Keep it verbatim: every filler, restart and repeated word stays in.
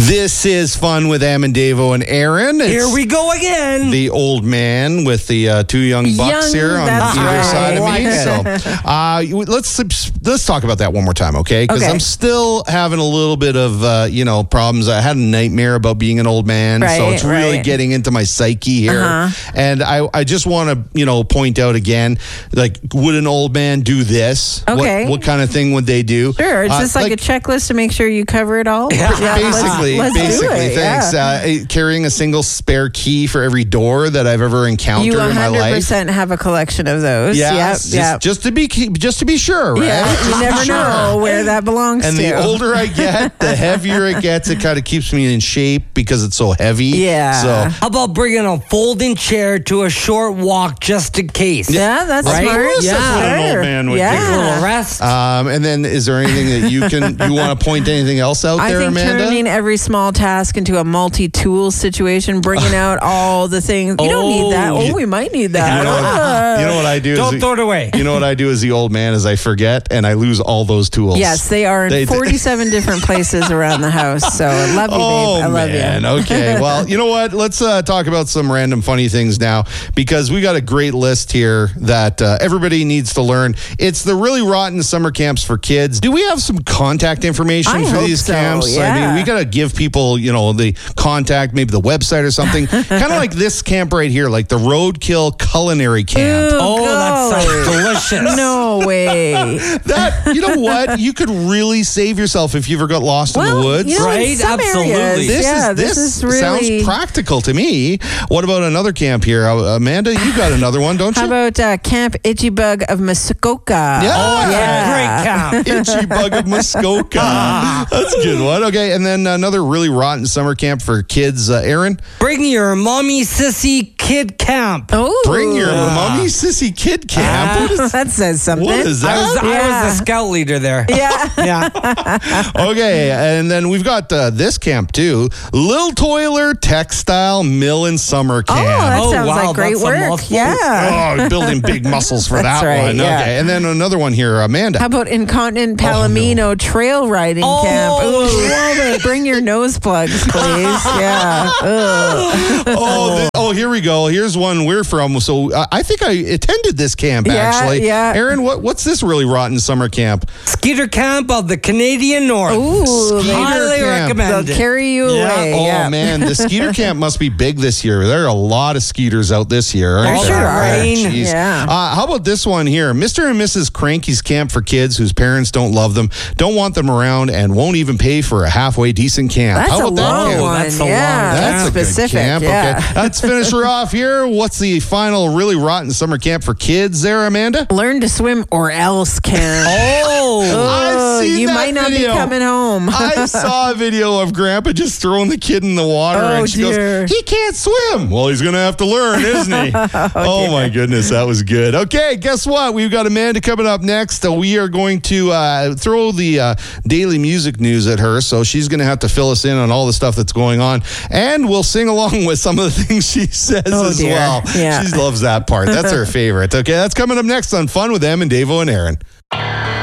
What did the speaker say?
This is Fun with Em and Davo and Aaron. It's Here we go again. The old man with the uh, two young bucks Young, here on that's either right. side of Like me. it. So uh, let's let's talk about that one more time, okay? Because Okay. I'm still having a little bit of uh, you know problems. I had a nightmare about being an old man, so Right, it's really right. getting into my psyche here. Uh-huh. And I I just want to you know point out again, like, would an old man do this? Okay. What, what kind of thing would they do? Sure, it's Uh, just like, a checklist to make sure you cover it all. Yeah, let's- Basically, let's, do basically, it, thanks. yeah. Uh, carrying a single spare key for every door that I've ever encountered You in my life. one hundred percent have a collection of those. Yeah, Yep, just, yep. just to be just to be sure, right? Yeah, Just you to be never sure. know where that belongs And to. the older I get, the heavier it gets. It kind of keeps me in shape because it's so heavy. Yeah. So How about bringing a folding chair to a short walk just in case? yeah, that's Right? smart. Yes, that's what an old Sure. man would do. yeah. A little rest. Um, and then, is there anything that you can you want to point anything else out I there, think Amanda? turning every small task into a multi-tool situation, bringing out all the things. You don't need that. Oh, Oh, you- we might need that. You know, what, you know what I do? Don't is, throw it away. You know what I do as the old man is I forget and I lose all those tools. Yes, they are in They- forty-seven different places around the house. So I love you, Oh, babe. I love man. you. Okay. Well, you know what? Let's uh, talk about some random funny things now because we got a great list here that uh, everybody needs to learn. It's the Really Rotten Summer Camps for Kids. Do we have some contact information I for hope these so, camps? I yeah. mean, we got to give people, you know, the contact, maybe the website or something. Kind of like this camp right here, like the Roadkill Culinary Camp. Ooh, Oh, that golly. sounds delicious. No way. That, you know what? You could really save yourself if you ever got lost in Well, the woods. you know, in Right? some Absolutely. areas, This yeah, is this, this, is really. sounds practical to me. What about another camp here, Uh, Amanda? You got another one, don't you? How about uh, Camp Itchy Bug of Muskoka? Yeah. Oh, Yeah. great camp. Itchy Bug of Muskoka. That's a good one. Okay, and then another really rotten summer camp for kids. Uh, Aaron, Bring your mommy sissy kid camp. Oh, bring your mommy sissy kid camp. What is, that says something. what is I was, that? I Yeah. was the scout leader there. Yeah. Yeah. Okay, and then we've got uh, this camp too, Lil Toiler Textile Mill and Summer Oh, Camp. that Oh, sounds wow, like great that's a work. mouthful. Yeah. Oh, building big muscles for That's that right, one. yeah. Okay, and then another one here, Amanda. How about Incontinent Palomino Trail Riding Oh, Camp? Ooh, love it. bring your nose plugs, please. Yeah. Ugh. oh, thi- oh, here we go. Here's one we're from. So uh, I think I attended this camp Yeah, actually. yeah. Aaron, what what's this really rotten summer camp? Skeeter camp of the Canadian North. Ooh, Skeeter Highly camp. recommend they'll it. carry you Yeah. away. Oh yeah. man, the skeeter camp must be big this year. There are a lot of skeeters out this year. aren't There there? sure are. Oh, jeez. Yeah. Uh, how about this one here? Mister and Missus Cranky's camp for kids whose parents don't love them, don't want them around, and won't even pay for a halfway decent camp. That's how a about that long camp? one. That's a long yeah. camp. That's a specific. good camp. Yeah. Okay, let's finish her off here. What's the final really rotten summer camp for kids there, Amanda? Learn to swim or else camp. Oh. I've Oh, seen you that might not video. be coming home. I saw a video of Grandpa just throwing the kid in the water, Oh, and she dear. goes, "He can't swim." Well, he's gonna have to learn, isn't he? oh my goodness, that was good. Okay, guess what? We've got Amanda coming up next. Uh, we are going to uh, throw the uh, daily music news at her, so she's gonna have to fill us in on all the stuff that's going on, and we'll sing along with some of the things she says Oh, as dear. well. Yeah. She loves that part. That's her favorite. Okay, that's coming up next on Fun with Em and Davo and Aaron.